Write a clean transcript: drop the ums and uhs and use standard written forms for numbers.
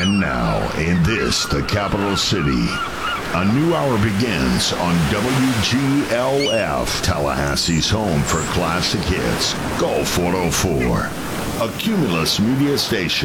And now, in this, the capital city, a new hour begins on WGLF, Tallahassee's home for classic hits, Gulf 104, a Cumulus media station.